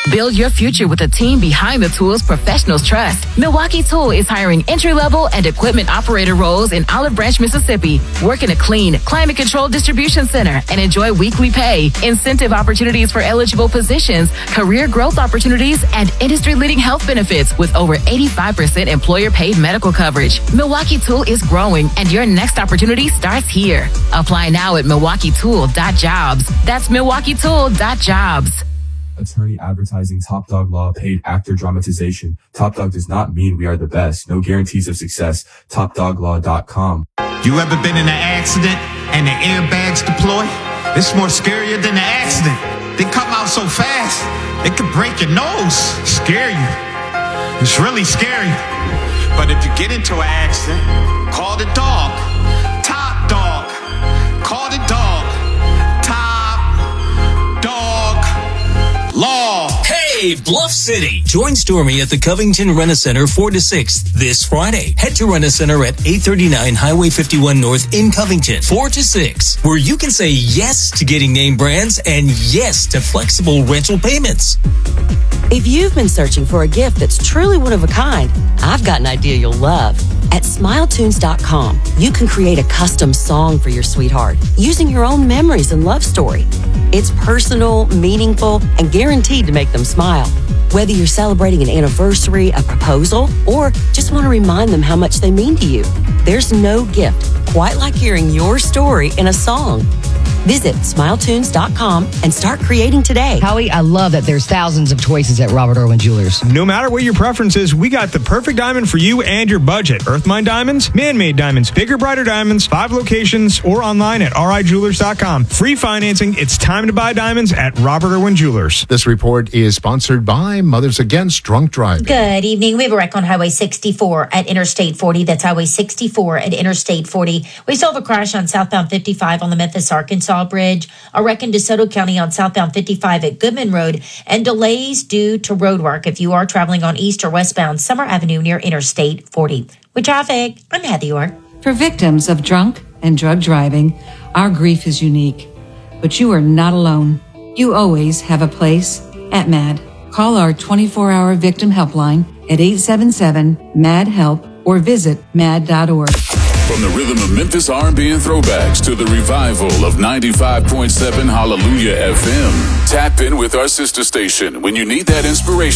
Build your future with a team behind the tools professionals trust. Milwaukee Tool is hiring entry-level and equipment operator roles in Olive Branch, Mississippi. Work in a clean, climate-controlled distribution center and enjoy weekly pay, incentive opportunities for eligible positions, career growth opportunities, and industry-leading health benefits with over 85% employer-paid medical coverage. Milwaukee Tool is growing, and your next opportunity starts here. Apply now at MilwaukeeTool.jobs. That's MilwaukeeTool.jobs. Attorney advertising Top Dog Law paid actor dramatization. Top Dog does not mean we are the best. No guarantees of success. TopDogLaw.com. You ever been in an accident and the airbags deploy? It's more scarier than the accident. They come out so fast, it could break your nose, scare you. It's really scary. But if you get into an accident, call the dog. Top Dog. Call the dog. Top Dog Law. Hey, Bluff City! Join Stormy at the Covington Rent-A-Center 4 to 6 this Friday. Head to Rent-A-Center at 839 Highway 51 North in Covington 4 to 6, where you can say yes to getting name brands and yes to flexible rental payments. If you've been searching for a gift that's truly one of a kind, I've got an idea you'll love. At SmileTunes.com, you can create a custom song for your sweetheart using your own memories and love story. It's personal, meaningful, and guaranteed to make them smile. Whether you're celebrating an anniversary, a proposal, or just want to remind them how much they mean to you, there's no gift quite like hearing your story in a song. Visit SmileTunes.com and start creating today. Howie, I love that there's thousands of choices at Robert Irwin Jewelers. No matter what your preference is, we got the perfect diamond for you and your budget. Earthmine diamonds, man-made diamonds, bigger, brighter diamonds, 5 locations, or online at RIJewelers.com. Free financing. It's time to buy diamonds at Robert Irwin Jewelers. This report is sponsored by Mothers Against Drunk Driving. Good evening. We have a wreck on Highway 64 at Interstate 40. That's Highway 64 at Interstate 40. We still have a crash on southbound 55 on the Memphis, Arkansas Bridge, a wreck in DeSoto County on southbound 55 at Goodman Road, and delays due to road work if you are traveling on east or westbound Summer Avenue near Interstate 40. With traffic, I'm Heather York. For victims of drunk and drug driving, our grief is unique, but you are not alone. You always have a place at MAD. Call our 24-hour victim helpline at 877-MAD-HELP or visit mad.org. From the rhythm of Memphis R&B and throwbacks to the revival of 95.7 Hallelujah FM. Tap in with our sister station when you need that inspiration.